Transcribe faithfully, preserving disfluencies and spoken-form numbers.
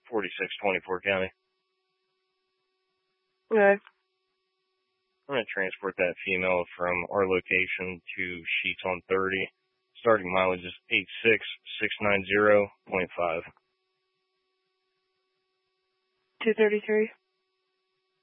forty-six twenty-four County. Okay. I'm going to transport that female from our location to Sheets on thirty. Starting mileage is eight six six nine zero point five. two thirty-three.